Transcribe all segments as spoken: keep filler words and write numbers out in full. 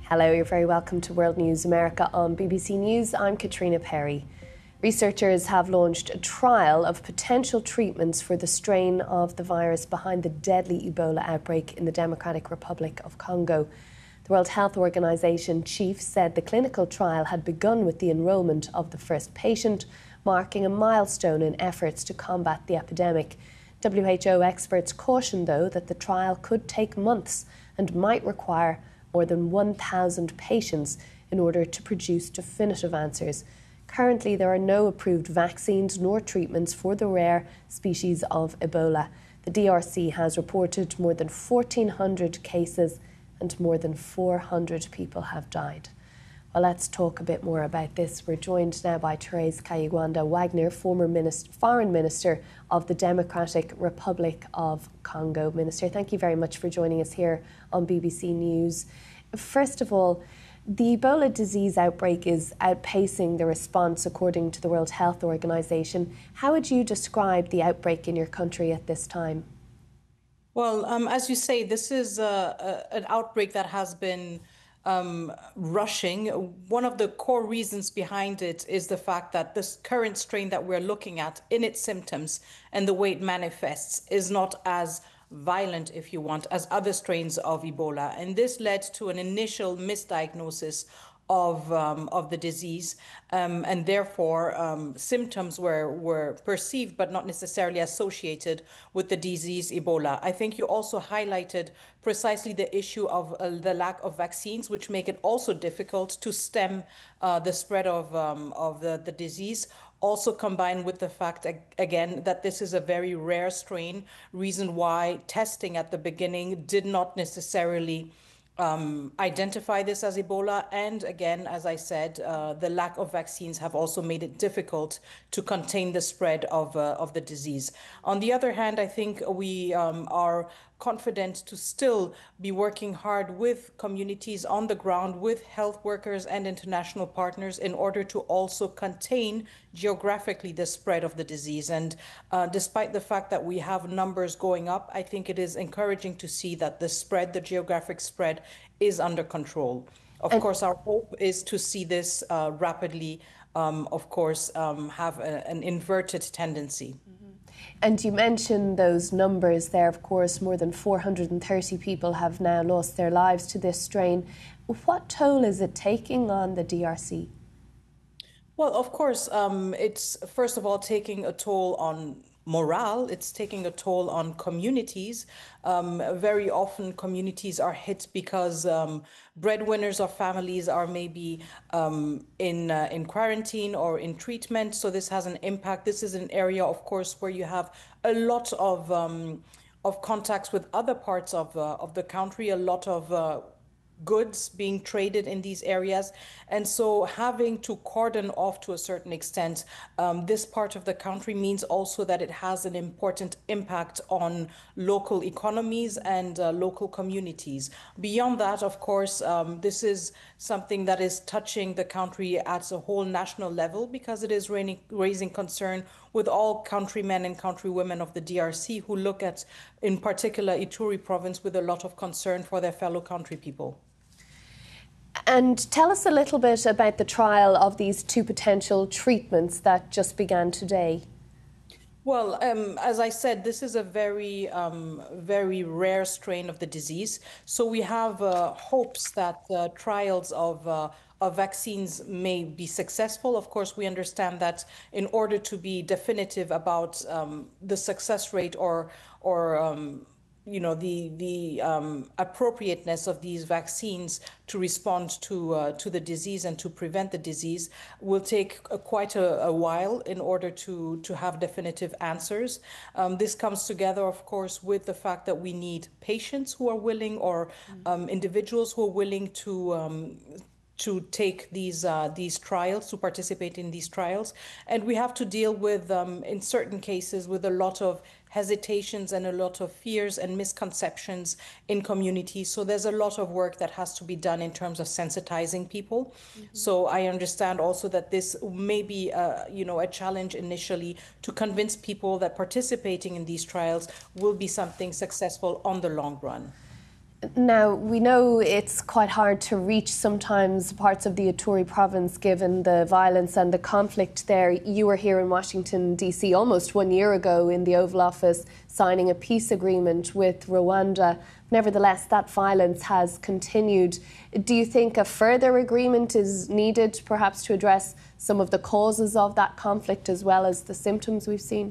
Hello, you're very welcome to World News America on B B C News. I'm Katrina Perry. Researchers have launched a trial of potential treatments for the strain of the virus behind the deadly Ebola outbreak in the Democratic Republic of Congo. The World Health Organization chief said the clinical trial had begun with the enrolment of the first patient, marking a milestone in efforts to combat the epidemic. W H O experts caution, though, that the trial could take months and might require more than one thousand patients in order to produce definitive answers. Currently, there are no approved vaccines nor treatments for the rare species of Ebola. The D R C has reported more than fourteen hundred cases and more than four hundred people have died. Well, let's talk a bit more about this. We're joined now by Therese Kayigwanda Wagner, former Minister, Foreign Minister of the Democratic Republic of Congo. Minister, thank you very much for joining us here on B B C News. First of all, the Ebola disease outbreak is outpacing the response according to the World Health Organization. How would you describe the outbreak in your country at this time? Well, um, as you say, this is uh, a, an outbreak that has been um, rushing. One of the core reasons behind it is the fact that this current strain that we're looking at in its symptoms and the way it manifests is not as violent, if you want, as other strains of Ebola. And this led to an initial misdiagnosis of um, of the disease, um, and therefore um, symptoms were were perceived but not necessarily associated with the disease Ebola. I think you also highlighted precisely the issue of uh, the lack of vaccines, which make it also difficult to stem uh, the spread of um, of the, the disease. Also combined with the fact, again, that this is a very rare strain, reason why testing at the beginning did not necessarily Um, identify this as Ebola. And again, as I said, uh, the lack of vaccines have also made it difficult to contain the spread of, uh, of the disease. On the other hand, I think we um, are confident to still be working hard with communities on the ground, with health workers and international partners in order to also contain geographically the spread of the disease. And uh, despite the fact that we have numbers going up, I think it is encouraging to see that the spread, the geographic spread, is under control. Of and course, our hope is to see this uh, rapidly, um, of course, um, have a, an inverted tendency. And you mentioned those numbers there. Of course, more than four hundred thirty people have now lost their lives to this strain. What toll is it taking on the D R C? Well, of course, um, it's first of all taking a toll on morale. It's taking a toll on communities. Um, very often communities are hit because um, breadwinners of families are maybe um, in uh, in quarantine or in treatment. So this has an impact. This is an area, of course, where you have a lot of um, of contacts with other parts of uh, of the country, a lot of uh, goods being traded in these areas. And so having to cordon off to a certain extent um, this part of the country means also that it has an important impact on local economies and uh, local communities. Beyond that, of course, um, this is something that is touching the country at a whole national level because it is raising, raising concern with all countrymen and countrywomen of the D R C who look at, in particular, Ituri province with a lot of concern for their fellow country people. And tell us a little bit about the trial of these two potential treatments that just began today. Well, um, as I said, this is a very, um, very rare strain of the disease. So we have uh, hopes that uh, trials of, uh, of vaccines may be successful. Of course, we understand that in order to be definitive about um, the success rate or, or um, you know, the the um, appropriateness of these vaccines to respond to uh, to the disease and to prevent the disease will take a, quite a, a while in order to to have definitive answers. Um, this comes together, of course, with the fact that we need patients who are willing or um, individuals who are willing to um, to take these uh, these trials, to participate in these trials. And we have to deal with, um, in certain cases, with a lot of hesitations and a lot of fears and misconceptions in communities. So there's a lot of work that has to be done in terms of sensitizing people. Mm-hmm. So I understand also that this may be, uh, you know, a challenge initially to convince people that participating in these trials will be something successful on the long run. Now, we know it's quite hard to reach sometimes parts of the Ituri province given the violence and the conflict there. You were here in Washington, D C almost one year ago in the Oval Office signing a peace agreement with Rwanda. Nevertheless, that violence has continued. Do you think a further agreement is needed, perhaps to address some of the causes of that conflict as well as the symptoms we've seen?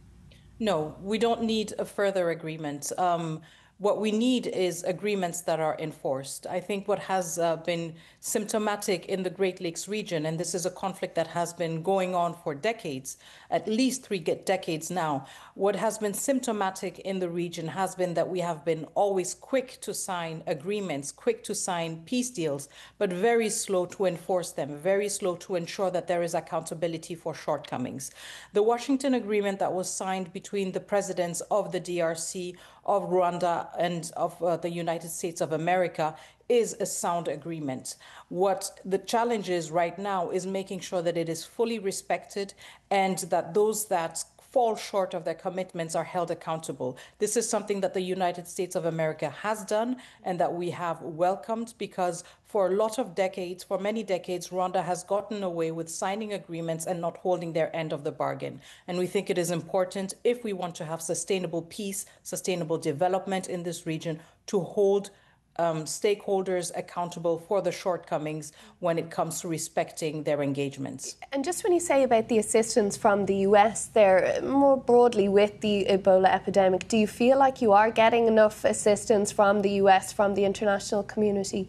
No, we don't need a further agreement. Um, What we need is agreements that are enforced. I think what has uh, been symptomatic in the Great Lakes region, and this is a conflict that has been going on for decades, at least three decades now, what has been symptomatic in the region has been that we have been always quick to sign agreements, quick to sign peace deals, but very slow to enforce them, very slow to ensure that there is accountability for shortcomings. The Washington Agreement that was signed between the presidents of the D R C, of Rwanda, and of uh, the United States of America is a sound agreement. What the challenge is right now is making sure that it is fully respected and that those that fall short of their commitments are held accountable. This is something that the United States of America has done and that we have welcomed, because for a lot of decades, for many decades, Rwanda has gotten away with signing agreements and not holding their end of the bargain. And we think it is important, if we want to have sustainable peace, sustainable development in this region, to hold Um, stakeholders accountable for the shortcomings when it comes to respecting their engagements. And just when you say about the assistance from the U S there, more broadly with the Ebola epidemic, do you feel like you are getting enough assistance from the U S, from the international community?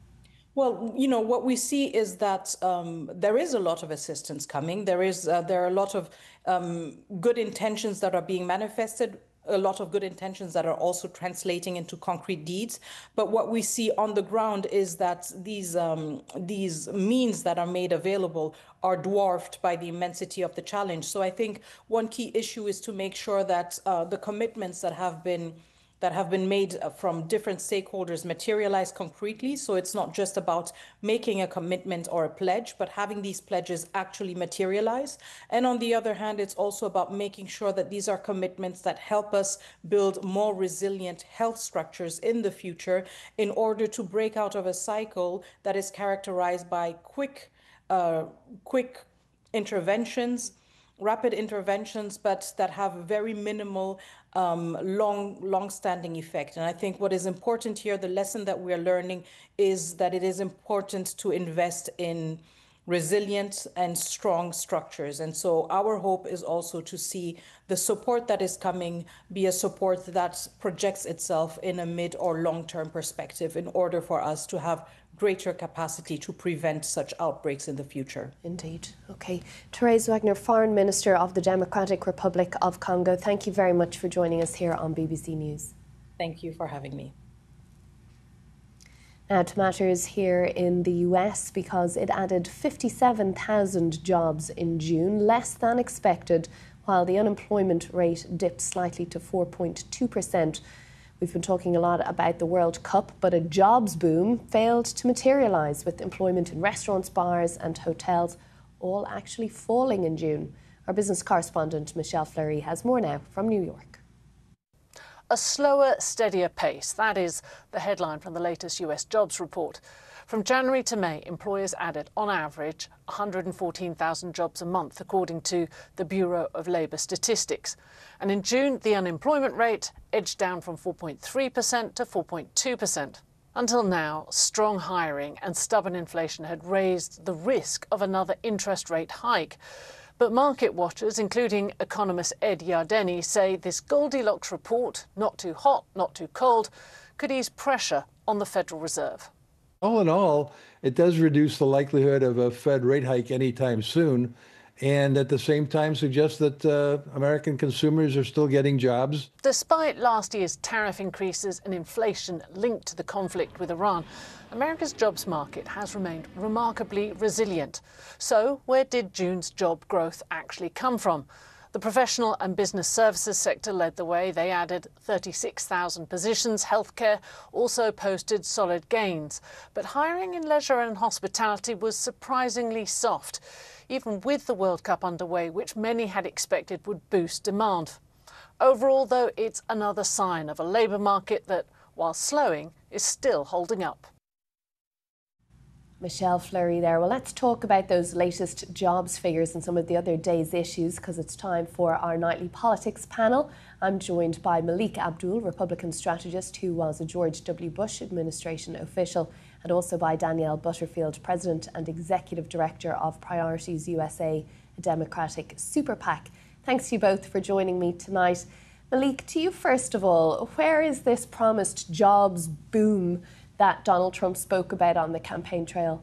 Well, you know, what we see is that um, there is a lot of assistance coming. There is, uh, there are a lot of um, good intentions that are being manifested, a lot of good intentions that are also translating into concrete deeds. But what we see on the ground is that these um, these means that are made available are dwarfed by the immensity of the challenge. So I think one key issue is to make sure that uh, the commitments that have been that have been made from different stakeholders materialize concretely. So it's not just about making a commitment or a pledge, but having these pledges actually materialize. And on the other hand, it's also about making sure that these are commitments that help us build more resilient health structures in the future in order to break out of a cycle that is characterized by quick, uh, quick interventions, rapid interventions, but that have very minimal, um, long, long-standing effect. And I think what is important here, the lesson that we're learning, is that it is important to invest in resilient and strong structures. And so our hope is also to see the support that is coming be a support that projects itself in a mid or long-term perspective in order for us to have greater capacity to prevent such outbreaks in the future. Indeed. Okay. Therese Wagner, Foreign Minister of the Democratic Republic of Congo, thank you very much for joining us here on B B C News. Thank you for having me. Now to matters here in the U S, because it added fifty-seven thousand jobs in June, less than expected, while the unemployment rate dipped slightly to four point two percent. We've been talking a lot about the World Cup, but a jobs boom failed to materialise, with employment in restaurants, bars and hotels all actually falling in June. Our business correspondent Michelle Fleury has more now from New York. A slower, steadier pace. That is the headline from the latest U S jobs report. From January to May, employers added, on average, one hundred fourteen thousand jobs a month, according to the Bureau of Labour Statistics. And in June, the unemployment rate edged down from four point three percent to four point two percent. Until now, strong hiring and stubborn inflation had raised the risk of another interest rate hike. But market watchers, including economist Ed Yardeni, say this Goldilocks report, not too hot, not too cold, could ease pressure on the Federal Reserve. All in all, it does reduce the likelihood of a Fed rate hike anytime soon, and at the same time suggests that uh, American consumers are still getting jobs. Despite last year's tariff increases and inflation linked to the conflict with Iran, America's jobs market has remained remarkably resilient. So, where did June's job growth actually come from? The professional and business services sector led the way. They added thirty-six thousand positions. Healthcare also posted solid gains. But hiring in leisure and hospitality was surprisingly soft, even with the World Cup underway, which many had expected would boost demand. Overall, though, it's another sign of a labour market that, while slowing is still holding up. Michelle Fleury there. Well, let's talk about those latest jobs figures and some of the other day's issues, because it's time for our nightly politics panel. I'm joined by Malik Abdul, Republican strategist who was a George W. Bush administration official, and also by Danielle Butterfield, President and Executive Director of Priorities U S A, a Democratic super PAC. Thanks to you both for joining me tonight. Malik, to you first of all, where is this promised jobs boom that Donald Trump spoke about on the campaign trail?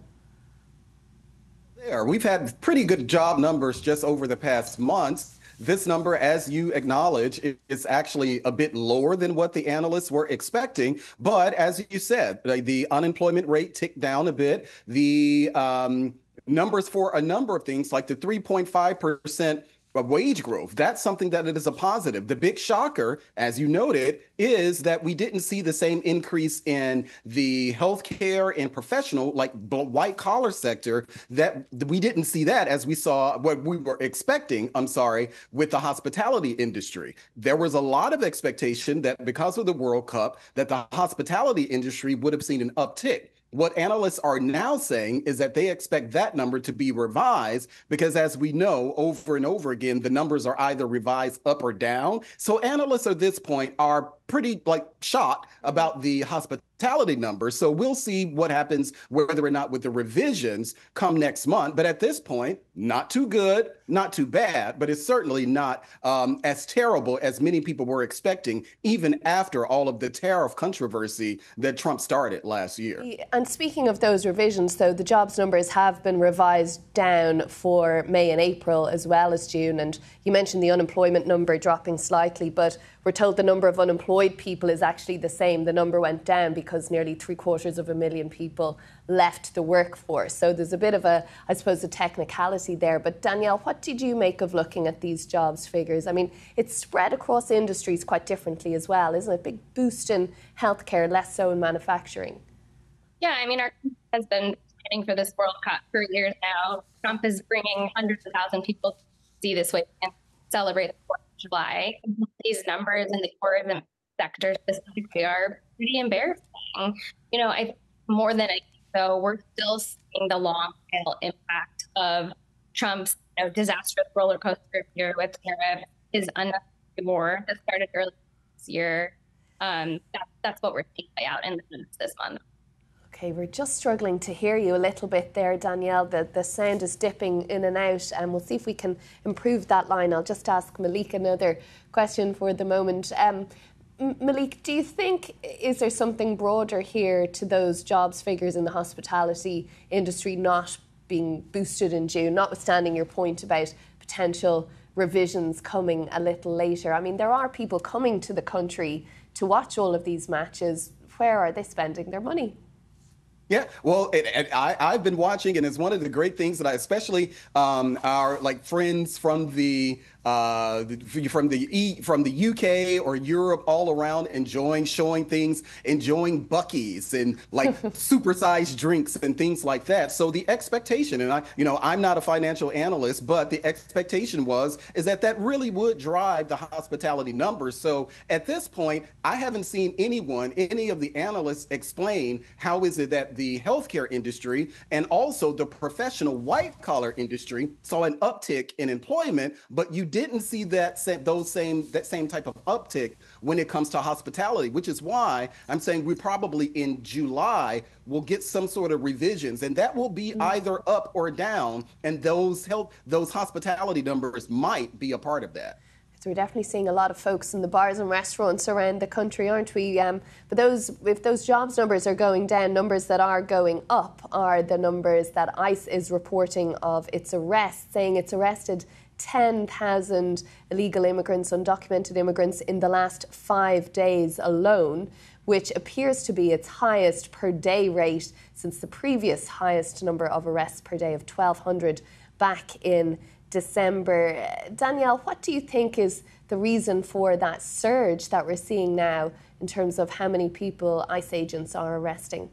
There, we've had pretty good job numbers just over the past months. This number, as you acknowledge, is actually a bit lower than what the analysts were expecting. But as you said, the unemployment rate ticked down a bit. The um, numbers for a number of things, like the three point five percent of wage growth, that's something that it is a positive. The big shocker, as you noted, is that we didn't see the same increase in the healthcare and professional, like white collar sector, that we didn't see that as we saw what we were expecting, I'm sorry, with the hospitality industry. There was a lot of expectation that because of the World Cup, that the hospitality industry would have seen an uptick. What analysts are now saying is that they expect that number to be revised because, as we know, over and over again, the numbers are either revised up or down. So analysts at this point are pretty like shocked about the hospitality numbers. So we'll see what happens, whether or not with the revisions come next month. But at this point, not too good, not too bad, but it's certainly not um, as terrible as many people were expecting, even after all of the tariff controversy that Trump started last year. And speaking of those revisions, though, the jobs numbers have been revised down for May and April as well as June. And you mentioned the unemployment number dropping slightly, but we're told the number of unemployed people is actually the same. The number went down because nearly three quarters of a million people left the workforce. So there's a bit of a, I suppose, a technicality there. But Danielle, what did you make of looking at these jobs figures? I mean, it's spread across industries quite differently as well, isn't it? Big boost in healthcare, less so in manufacturing. Yeah, I mean, our country has been planning for this World Cup for years now. Trump is bringing hundreds of thousands of people to see this way and celebrate the fourth of July. These numbers in the tourism sector specifically are pretty embarrassing. You know, I more than a year ago, we're still seeing the long-tail impact of Trump's you know, disastrous roller coaster year with tariffs, his unnecessary war that started earlier this year. Um, that, that's what we're seeing play out in the news this month. Okay, we're just struggling to hear you a little bit there, Danielle. The, the sound is dipping in and out, and we'll see if we can improve that line. I'll just ask Malik another question for the moment. Um, Malik, do you think, is there something broader here to those jobs figures in the hospitality industry not being boosted in June, notwithstanding your point about potential revisions coming a little later? I mean, there are people coming to the country to watch all of these matches. Where are they spending their money? Yeah, well, it, it, I, I've been watching, and it's one of the great things that I, especially um, our like friends from the uh, from the e, from the U K or Europe, all around, enjoying showing things, enjoying Buc-ee's and like supersized drinks and things like that. So the expectation, and I, you know, I'm not a financial analyst, but the expectation was is that that really would drive the hospitality numbers. So at this point, I haven't seen anyone, any of the analysts, explain how is it that the healthcare industry and also the professional white collar industry saw an uptick in employment, but you didn't see that same, those same that same type of uptick when it comes to hospitality, which is why I'm saying we probably in July will get some sort of revisions, and that will be either up or down, and those health those hospitality numbers might be a part of that. So we're definitely seeing a lot of folks in the bars and restaurants around the country, aren't we? Um, but those, if those jobs numbers are going down, numbers that are going up are the numbers that ICE is reporting of its arrests, saying it's arrested ten thousand illegal immigrants, undocumented immigrants in the last five days alone, which appears to be its highest per day rate since the previous highest number of arrests per day of twelve hundred back in December. Danielle, what do you think is the reason for that surge that we're seeing now in terms of how many people ICE agents are arresting?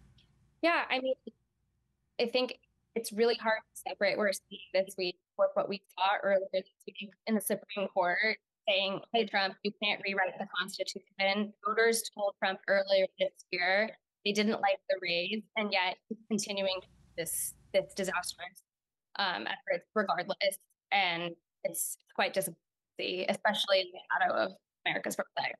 Yeah, I mean, I think it's really hard to separate. We're seeing this week for what we saw earlier this week in the Supreme Court, saying, hey, Trump, you can't rewrite the Constitution. Voters told Trump earlier this year they didn't like the raise, and yet he's continuing this, this disastrous um, efforts regardless. And it's quite disappointing, especially in the shadow of America's birthday.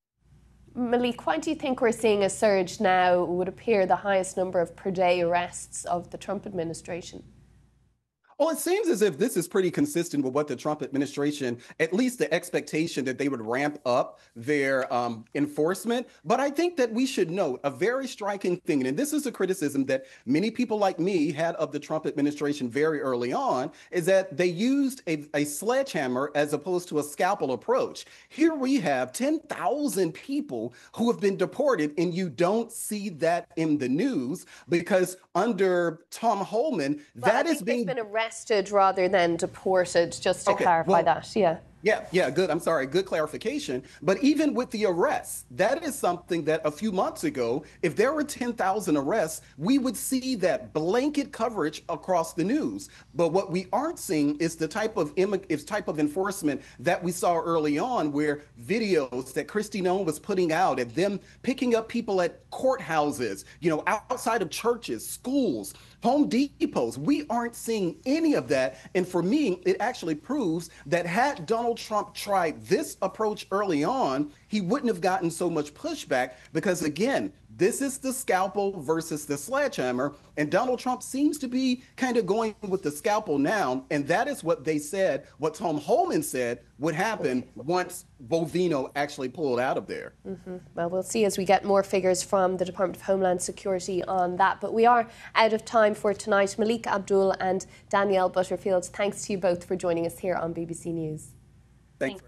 Malik, why do you think we're seeing a surge now? It would appear the highest number of per day arrests of the Trump administration. Well, it seems as if this is pretty consistent with what the Trump administration, at least the expectation that they would ramp up their um, enforcement. But I think that we should note a very striking thing, and this is a criticism that many people like me had of the Trump administration very early on, is that they used a, a sledgehammer as opposed to a scalpel approach. Here we have ten thousand people who have been deported, and you don't see that in the news because under Tom Homan, well, that I is think being been arrested rather than deported, just to okay, clarify well, that. Yeah. Yeah, yeah, good. I'm sorry. Good clarification. But even with the arrests, that is something that a few months ago, if there were ten thousand arrests, we would see that blanket coverage across the news. But what we aren't seeing is the type of is type of enforcement that we saw early on, where videos that Kristi Noem was putting out of them picking up people at courthouses, you know, outside of churches, schools, Home Depots. We aren't seeing any of that. And for me, it actually proves that had Donald Trump tried this approach early on, he wouldn't have gotten so much pushback because, again, this is the scalpel versus the sledgehammer. And Donald Trump seems to be kind of going with the scalpel now. And that is what they said, what Tom Homan said would happen once Bovino actually pulled out of there. Mm-hmm. Well, we'll see as we get more figures from the Department of Homeland Security on that. But we are out of time for tonight. Malik Abdul and Danielle Butterfield, thanks to you both for joining us here on B B C News. Thanks.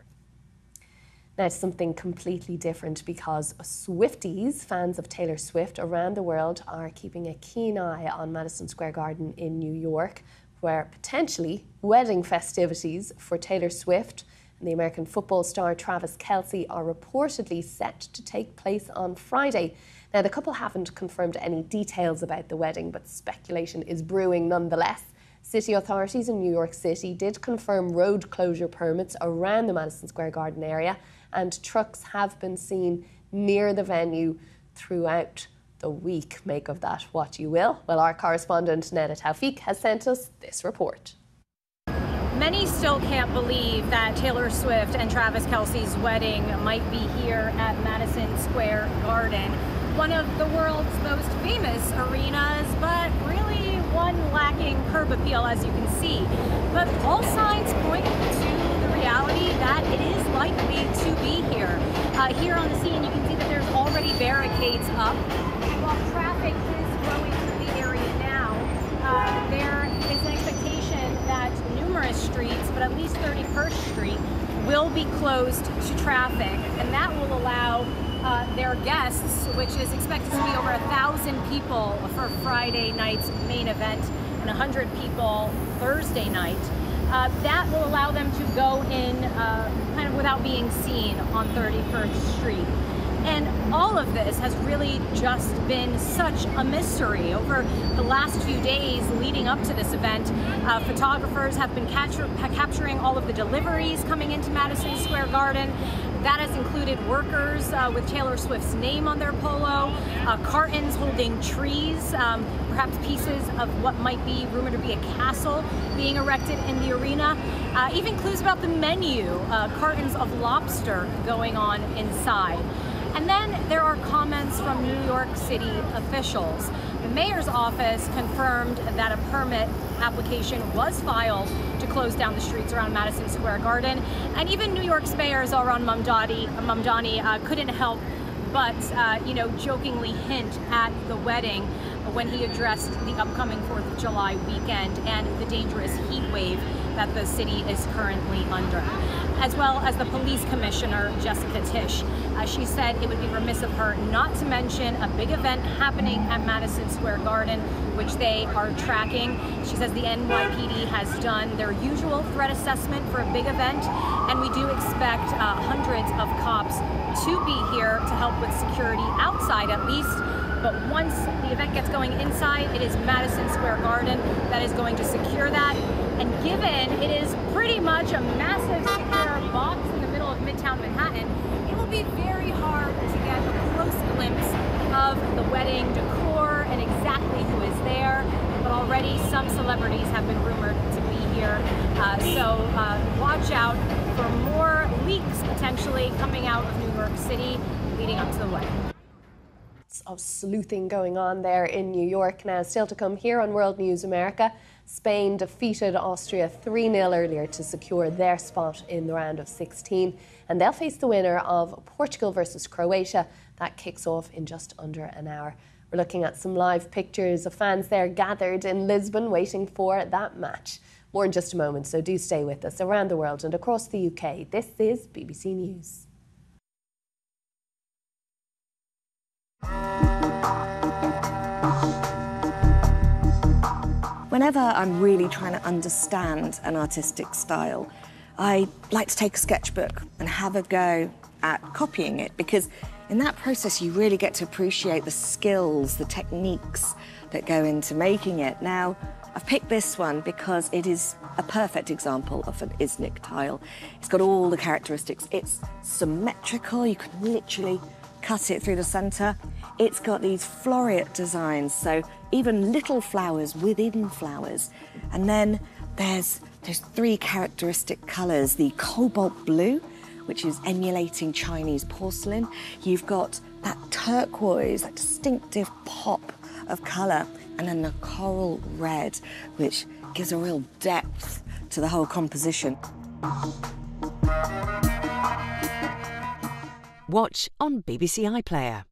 Now to something completely different, because Swifties, fans of Taylor Swift around the world, are keeping a keen eye on Madison Square Garden in New York, where potentially wedding festivities for Taylor Swift and the American football star Travis Kelce are reportedly set to take place on Friday. Now, the couple haven't confirmed any details about the wedding, but speculation is brewing nonetheless. City authorities in New York City did confirm road closure permits around the Madison Square Garden area, and trucks have been seen near the venue throughout the week. Make of that what you will. Well, our correspondent Neda Tawfiq has sent us this report. Many still can't believe that Taylor Swift and Travis Kelce's wedding might be here at Madison Square Garden, one of the world's most famous arenas, but really one lacking curb appeal, as you can see. But all signs point to the reality that it is likely to be here. Uh, here on the scene, you can see that there's already barricades up. And while traffic is flowing through the area now, uh, there is an expectation that numerous streets, but at least thirty-first Street, will be closed to traffic, and that will allow uh, their guests, which is expected to be over a thousand people for Friday night's main event and one hundred people Thursday night, uh, that will allow them to go in uh, kind of without being seen on thirty-first Street. And all of this has really just been such a mystery. Over the last few days leading up to this event, uh, photographers have been capture capturing all of the deliveries coming into Madison Square Garden. That has included workers uh, with Taylor Swift's name on their polo, uh, cartons holding trees, um, perhaps pieces of what might be rumored to be a castle being erected in the arena, uh, even clues about the menu, uh, cartons of lobster going on inside. And then there are comments from New York City officials. The mayor's office confirmed that a permit application was filed to close down the streets around Madison Square Garden. And even New York's mayor Zohran Mamdani, Mamdani uh, couldn't help but, uh, you know, jokingly hint at the wedding when he addressed the upcoming fourth of July weekend and the dangerous heat wave that the city is currently under. As well as the police commissioner, Jessica Tisch. Uh, she said it would be remiss of her not to mention a big event happening at Madison Square Garden, which they are tracking. She says the N Y P D has done their usual threat assessment for a big event, and we do expect uh, hundreds of cops to be here to help with security outside at least. But once the event gets going inside, it is Madison Square Garden that is going to secure that. And given it is pretty much a massive secure box in the middle of Midtown Manhattan, it will be very hard to get a close glimpse of the wedding decor and exactly who is there. But already some celebrities have been rumored to be here. Uh, so uh, watch out for more leaks potentially coming out of New York City leading up to the wedding. Of sleuthing going on there in New York now. Still to come here on World News America. Spain defeated Austria three nil earlier to secure their spot in the round of sixteen. And they'll face the winner of Portugal versus Croatia. That kicks off in just under an hour. We're looking at some live pictures of fans there gathered in Lisbon waiting for that match. More in just a moment, so do stay with us. Around the world and across the U K, this is B B C News. Whenever I'm really trying to understand an artistic style, I like to take a sketchbook and have a go at copying it, because in that process you really get to appreciate the skills, the techniques that go into making it. Now, I've picked this one because it is a perfect example of an Iznik tile. It's got all the characteristics. It's symmetrical, you can literally cut it through the centre. It's got these floreate designs, so even little flowers within flowers. And then there's those three characteristic colours, the cobalt blue, which is emulating Chinese porcelain. You've got that turquoise, that distinctive pop of colour, and then the coral red, which gives a real depth to the whole composition. Watch on B B C iPlayer.